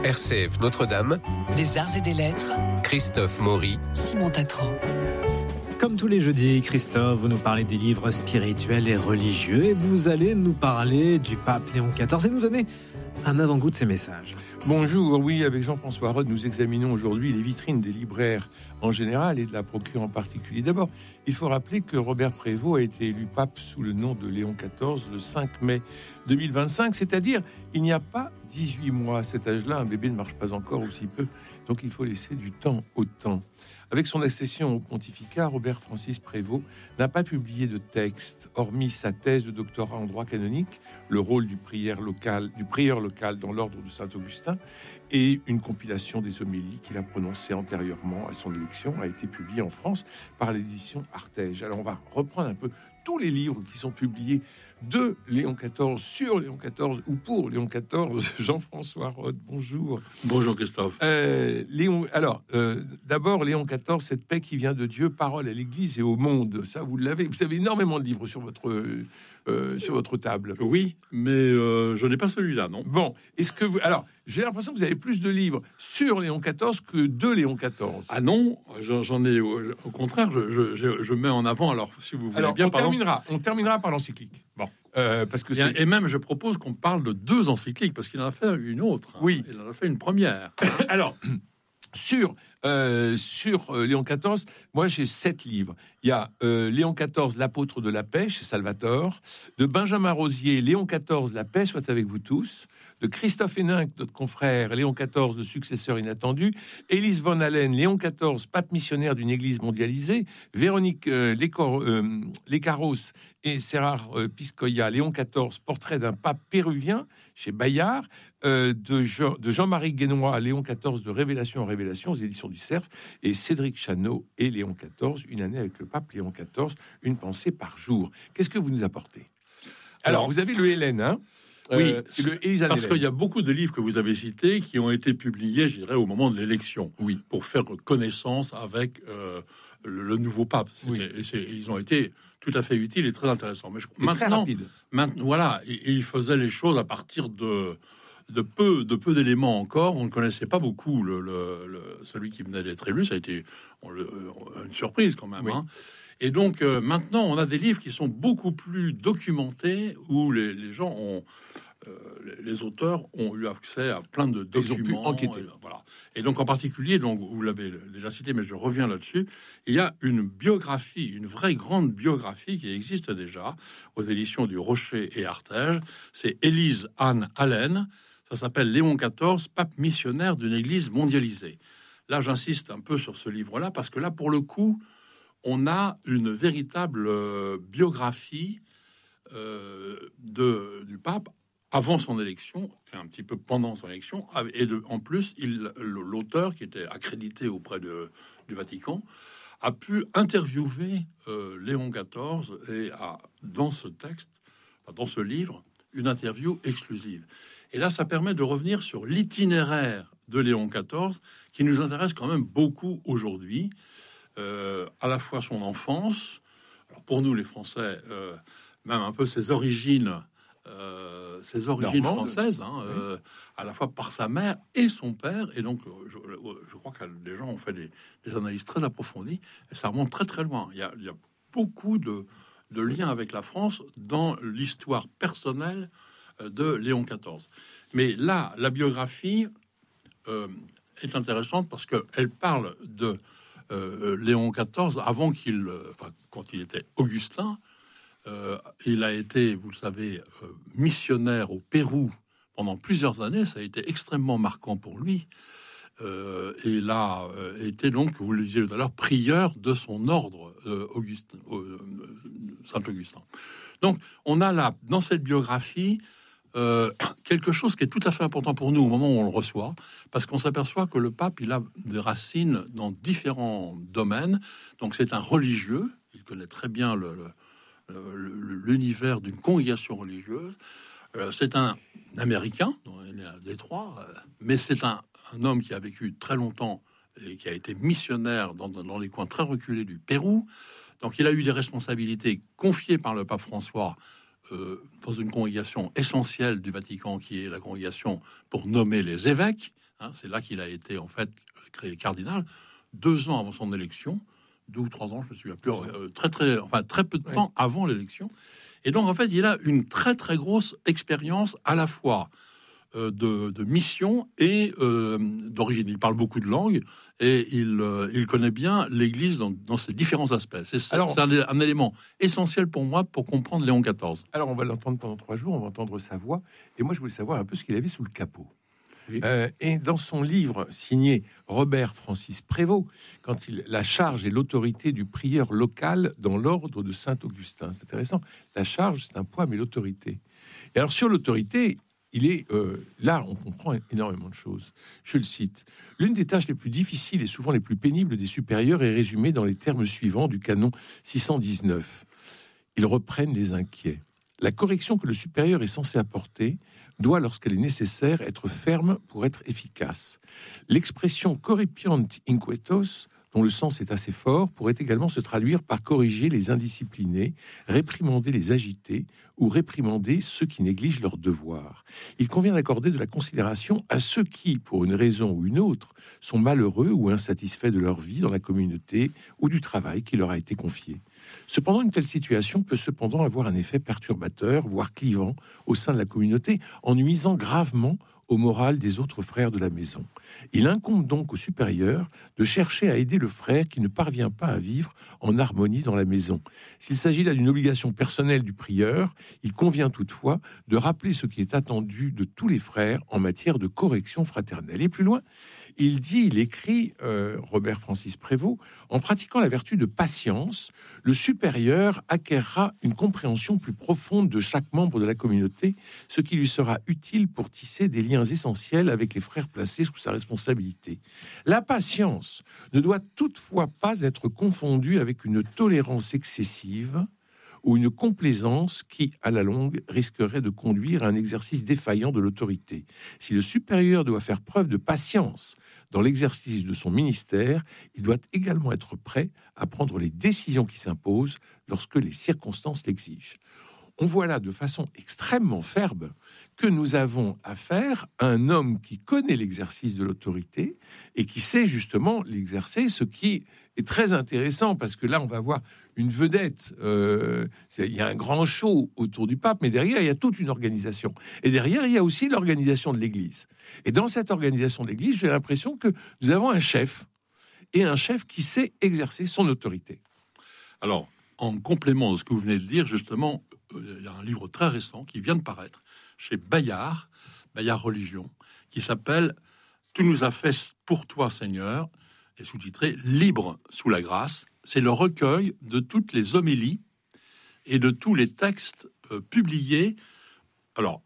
RCF Notre-Dame, des arts et des lettres, Christophe Maury, Simon Tatran. Comme tous les jeudis, Christophe, vous nous parlez des livres spirituels et religieux et vous allez nous parler du pape Léon XIV et nous donner un avant-goût de ses messages. Bonjour, oui, avec Jean-François Rode, nous examinons aujourd'hui les vitrines des libraires en général et de la procure en particulier. D'abord, il faut rappeler que Robert Prévost a été élu pape sous le nom de Léon XIV le 5 mai 2025, c'est-à-dire il n'y a pas 18 mois. À cet âge-là, un bébé ne marche pas encore aussi peu, donc il faut laisser du temps au temps. Avec son accession au pontificat, Robert Francis Prévost n'a pas publié de texte, hormis sa thèse de doctorat en droit canonique, le rôle du prieur local dans l'ordre de Saint-Augustin, et une compilation des homélies qu'il a prononcées antérieurement à son élection, a été publiée en France par l'édition Artege. Alors on va reprendre un peu tous les livres qui sont publiés de Léon XIV, sur Léon XIV ou pour Léon XIV. Jean-François Rode, bonjour. Bonjour Christophe. D'abord, Léon XIV, cette paix qui vient de Dieu, parole à l'Église et au monde. Ça, vous l'avez. Vous avez énormément de livres sur votre table. Oui, mais je n'ai pas celui-là, non. Bon, est-ce que vous... Alors, j'ai l'impression que vous avez plus de livres sur Léon XIV que de Léon XIV. Ah non, j'en ai... Au contraire, je mets en avant, alors si vous voulez alors, bien... On terminera par l'encyclique. Bon. Parce que et même, je propose qu'on parle de 2 encycliques, parce qu'il en a fait une autre. Hein. Oui. Il en a fait une première. Hein. Alors... Sur Léon XIV, moi j'ai 7 livres. Il y a Léon XIV, l'apôtre de la paix, chez Salvatore, de Benjamin Rosier, Léon XIV, la paix soit avec vous tous, de Christophe Hénin, notre confrère, Léon XIV, le successeur inattendu, Élise von Allen, Léon XIV, pape missionnaire d'une église mondialisée, Véronique Lecaros et Serrar Piscoya, Léon XIV, portrait d'un pape péruvien, chez Bayard, de Jean-Marie Guénois, Léon XIV, de Révélation en Révélation, aux éditions du Cerf, et Cédric Chano et Léon XIV, une année avec le pape Léon XIV, une pensée par jour. Qu'est-ce que vous nous apportez? Alors, vous avez le Hélène, hein? Oui, parce qu'il y a beaucoup de livres que vous avez cités qui ont été publiés, je dirais, au moment de l'élection, oui, pour faire connaissance avec le nouveau pape. Ils ont été tout à fait utiles et très intéressants. Mais maintenant, voilà, et ils faisaient les choses à partir de peu d'éléments encore. On ne connaissait pas beaucoup celui qui venait d'être élu. Ça a été une surprise quand même. Oui. Hein. Et donc maintenant, on a des livres qui sont beaucoup plus documentés, où les gens ont, les auteurs ont eu accès à plein de documents. Enquêter. Voilà. Et donc en particulier, donc vous l'avez déjà cité, mais je reviens là-dessus. Il y a une biographie, une vraie grande biographie qui existe déjà aux éditions du Rocher et Artege. C'est Élise Anne Allen. Ça s'appelle Léon XIV, pape missionnaire d'une église mondialisée. Là, j'insiste un peu sur ce livre-là parce que là, pour le coup, on a une véritable biographie du pape avant son élection et un petit peu pendant son élection. Et en plus, l'auteur, qui était accrédité auprès du Vatican, a pu interviewer Léon XIV et dans ce texte, dans ce livre, une interview exclusive. Et là, ça permet de revenir sur l'itinéraire de Léon XIV, qui nous intéresse quand même beaucoup aujourd'hui. À la fois son enfance, alors pour nous les Français, même un peu ses origines françaises, hein, oui. À la fois par sa mère et son père, et donc je crois que les gens ont fait des analyses très approfondies, et ça remonte très très loin. Il y a beaucoup de liens avec la France dans l'histoire personnelle de Léon XIV. Mais là, la biographie est intéressante parce qu'elle parle de Léon XIV avant quand il était Augustin. Il a été, vous le savez, missionnaire au Pérou pendant plusieurs années. Ça a été extrêmement marquant pour lui. Et il a été donc, vous le disiez tout à l'heure, prieur de son ordre, Saint-Augustin. Donc, on a là, dans cette biographie, quelque chose qui est tout à fait important pour nous au moment où on le reçoit, parce qu'on s'aperçoit que le pape, il a des racines dans différents domaines. Donc c'est un religieux, il connaît très bien l'univers d'une congrégation religieuse. C'est un Américain, il est à Détroit, mais c'est un homme qui a vécu très longtemps et qui a été missionnaire dans les coins très reculés du Pérou. Donc il a eu des responsabilités confiées par le pape François dans une congrégation essentielle du Vatican, qui est la congrégation pour nommer les évêques, C'est là qu'il a été en fait créé cardinal 2 ans avant son élection, 2 ou 3 ans, je me souviens plus, très peu de temps avant l'élection. Et donc en fait, il a une très très grosse expérience à la fois de mission et d'origine. Il parle beaucoup de langues et il connaît bien l'Église dans ses différents aspects. C'est un élément essentiel pour moi pour comprendre Léon XIV. Alors, on va l'entendre pendant 3 jours, on va entendre sa voix. Et moi, je voulais savoir un peu ce qu'il avait sous le capot. Oui. Et dans son livre signé Robert Francis Prévost, quand la charge et l'autorité du prieur local dans l'ordre de Saint-Augustin. C'est intéressant. La charge, c'est un poids, mais l'autorité. Et alors, sur l'autorité, il est là, on comprend énormément de choses. Je le cite. L'une des tâches les plus difficiles et souvent les plus pénibles des supérieurs est résumée dans les termes suivants du canon 619. Ils reprennent les inquiets. La correction que le supérieur est censé apporter doit, lorsqu'elle est nécessaire, être ferme pour être efficace. L'expression corripiant inquietos, dont le sens est assez fort, pourrait également se traduire par corriger les indisciplinés, réprimander les agités ou réprimander ceux qui négligent leurs devoirs. Il convient d'accorder de la considération à ceux qui, pour une raison ou une autre, sont malheureux ou insatisfaits de leur vie dans la communauté ou du travail qui leur a été confié. Cependant, une telle situation peut cependant avoir un effet perturbateur, voire clivant, au sein de la communauté, en nuisant gravement au moral des autres frères de la maison. Il incombe donc au supérieur de chercher à aider le frère qui ne parvient pas à vivre en harmonie dans la maison. S'il s'agit là d'une obligation personnelle du prieur, il convient toutefois de rappeler ce qui est attendu de tous les frères en matière de correction fraternelle. Et plus loin, il écrit, Robert Francis Prévost, en pratiquant la vertu de patience, le supérieur acquérera une compréhension plus profonde de chaque membre de la communauté, ce qui lui sera utile pour tisser des liens essentiels avec les frères placés sous sa responsabilité. La patience ne doit toutefois pas être confondue avec une tolérance excessive ou une complaisance qui, à la longue, risquerait de conduire à un exercice défaillant de l'autorité. Si le supérieur doit faire preuve de patience dans l'exercice de son ministère, il doit également être prêt à prendre les décisions qui s'imposent lorsque les circonstances l'exigent. On voit là de façon extrêmement ferme que nous avons affaire à un homme qui connaît l'exercice de l'autorité et qui sait justement l'exercer, ce qui est très intéressant parce que là, on va voir une vedette. Il y a un grand show autour du pape, mais derrière, il y a toute une organisation. Et derrière, il y a aussi l'organisation de l'Église. Et dans cette organisation de l'Église, j'ai l'impression que nous avons un chef, et un chef qui sait exercer son autorité. Alors, en complément de ce que vous venez de dire, justement, il y a un livre très récent qui vient de paraître chez Bayard Religion, qui s'appelle « Tu nous as fait pour toi, Seigneur », et sous-titré « Libre sous la grâce ». C'est le recueil de toutes les homélies et de tous les textes publiés. Alors,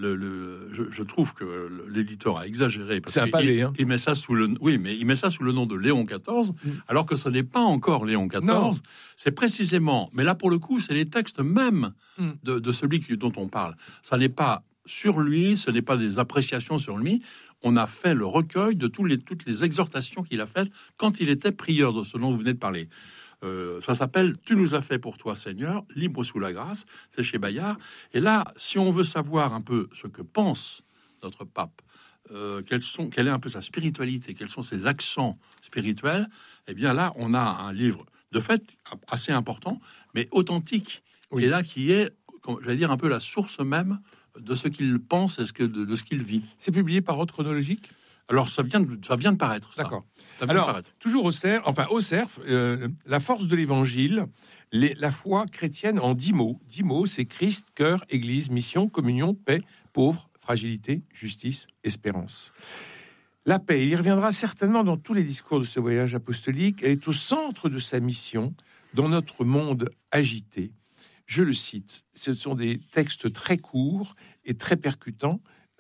je trouve que l'éditeur a exagéré parce c'est un pavé, il met ça sous le nom de Léon XIV, alors que ce n'est pas encore Léon XIV. Non. C'est précisément, mais là pour le coup, c'est les textes même de celui dont on parle. Ça n'est pas sur lui, ce n'est pas des appréciations sur lui. On a fait le recueil de toutes les exhortations qu'il a faites quand il était prieur, de ce dont vous venez de parler. Ça s'appelle « Tu nous as fait pour toi, Seigneur, libre sous la grâce », c'est chez Bayard. Et là, si on veut savoir un peu ce que pense notre pape, quelle est un peu sa spiritualité, quels sont ses accents spirituels, eh bien là, on a un livre de fait assez important, mais authentique, et là qui est, j'allais dire, un peu la source même de ce qu'il pense et de ce qu'il vit. C'est publié par Ordre Chronologique ? Alors, ça vient de paraître. Ça. D'accord. Ça vient Alors, de paraître. toujours au CERF, la force de l'Évangile, la foi chrétienne en 10 mots. 10 mots, c'est Christ, cœur, Église, mission, communion, paix, pauvre, fragilité, justice, espérance. La paix, il y reviendra certainement dans tous les discours de ce voyage apostolique. Elle est au centre de sa mission dans notre monde agité. Je le cite, ce sont des textes très courts et très percutants.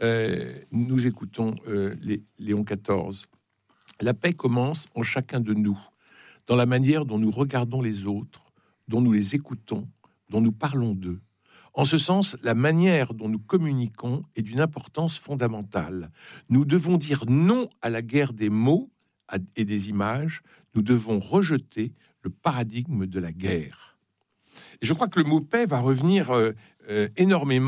Nous écoutons Léon XIV. La paix commence en chacun de nous, dans la manière dont nous regardons les autres, dont nous les écoutons, dont nous parlons d'eux. En ce sens, la manière dont nous communiquons est d'une importance fondamentale. Nous devons dire non à la guerre des mots et des images. Nous devons rejeter le paradigme de la guerre. Et je crois que le mot paix va revenir énormément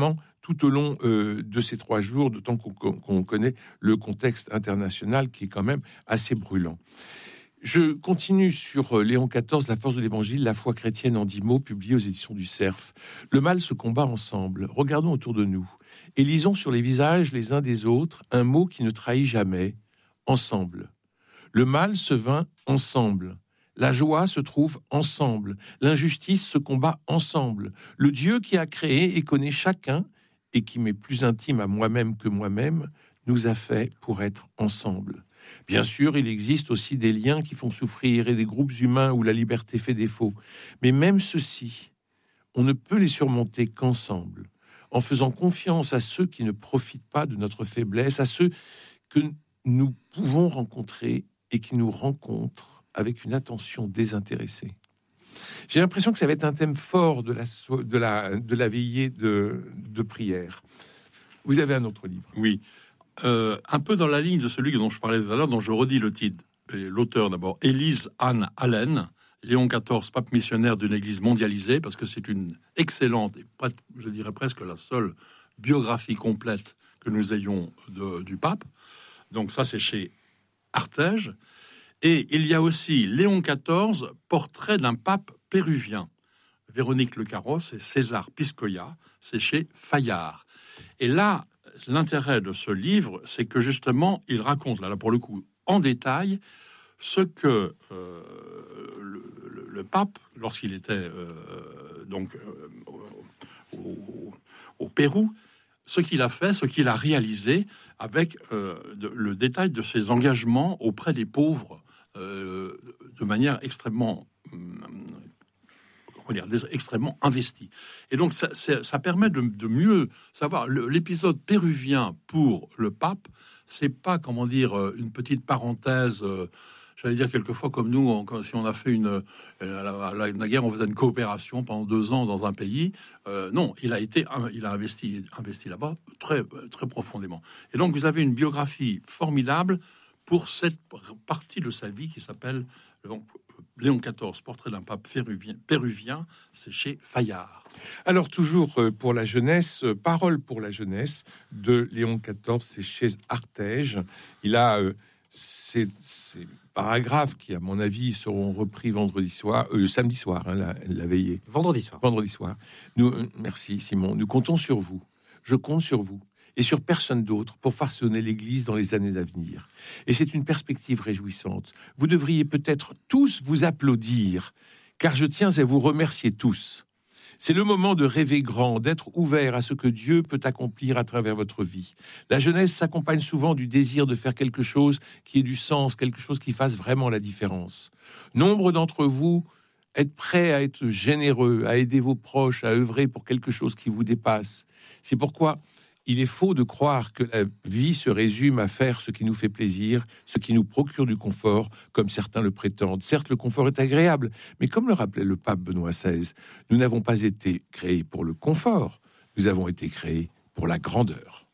tout au long de ces 3 jours, d'autant qu'on connaît le contexte international qui est quand même assez brûlant. Je continue sur Léon XIV, La force de l'Évangile, la foi chrétienne en 10 mots, publié aux éditions du Cerf. Le mal se combat ensemble. Regardons autour de nous et lisons sur les visages les uns des autres un mot qui ne trahit jamais, ensemble. Le mal se vainc ensemble. La joie se trouve ensemble. L'injustice se combat ensemble. Le Dieu qui a créé et connaît chacun et qui m'est plus intime à moi-même que moi-même nous a fait pour être ensemble. Bien sûr, il existe aussi des liens qui font souffrir et des groupes humains où la liberté fait défaut. Mais même ceux-ci, on ne peut les surmonter qu'ensemble, en faisant confiance à ceux qui ne profitent pas de notre faiblesse, à ceux que nous pouvons rencontrer et qui nous rencontrent avec une attention désintéressée. J'ai l'impression que ça va être un thème fort de la veillée de prière. Vous avez un autre livre. Oui. Un peu dans la ligne de celui dont je parlais tout à l'heure, dont je redis le titre. L'auteur d'abord, Élise Anne Allen, Léon XIV, pape missionnaire d'une église mondialisée, parce que c'est une excellente, et je dirais presque la seule biographie complète que nous ayons du pape. Donc ça, c'est chez Artege. Et il y a aussi Léon XIV, portrait d'un pape péruvien. Véronique Le Carrosse et César Piscoya, c'est chez Fayard. Et là, l'intérêt de ce livre, c'est que justement, il raconte, là pour le coup, en détail, ce que le pape, lorsqu'il était au Pérou, ce qu'il a fait, ce qu'il a réalisé, avec le détail de ses engagements auprès des pauvres, de manière extrêmement extrêmement investi. Et donc, ça permet de mieux savoir. L'épisode péruvien pour le pape, c'est pas, une petite parenthèse, j'allais dire quelquefois comme nous, si on a fait la guerre, on faisait une coopération pendant 2 ans dans un pays. Non, il a investi là-bas très, très profondément. Et donc, vous avez une biographie formidable pour cette partie de sa vie qui s'appelle donc Léon XIV, portrait d'un pape péruvien, c'est chez Fayard. Alors, toujours pour la jeunesse, Parole pour la jeunesse de Léon XIV, c'est chez Artege. Il a ces paragraphes qui, à mon avis, seront repris samedi soir, la veillée. Vendredi soir. Merci Simon, nous comptons sur vous. Je compte sur vous et sur personne d'autre pour façonner l'Église dans les années à venir. Et c'est une perspective réjouissante. Vous devriez peut-être tous vous applaudir, car je tiens à vous remercier tous. C'est le moment de rêver grand, d'être ouvert à ce que Dieu peut accomplir à travers votre vie. La jeunesse s'accompagne souvent du désir de faire quelque chose qui ait du sens, quelque chose qui fasse vraiment la différence. Nombre d'entre vous êtes prêts à être généreux, à aider vos proches, à œuvrer pour quelque chose qui vous dépasse. C'est pourquoi il est faux de croire que la vie se résume à faire ce qui nous fait plaisir, ce qui nous procure du confort, comme certains le prétendent. Certes, le confort est agréable, mais comme le rappelait le pape Benoît XVI, nous n'avons pas été créés pour le confort, nous avons été créés pour la grandeur.